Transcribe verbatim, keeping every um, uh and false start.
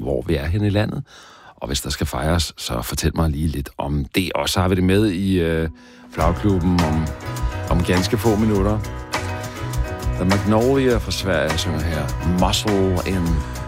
hvor vi er henne i landet. Og hvis der skal fejres, så fortæl mig lige lidt om det. Og så har vi det med i øh, Flagklubben om, om ganske få minutter. The Magnolia fra Sverige synger her Muscle in.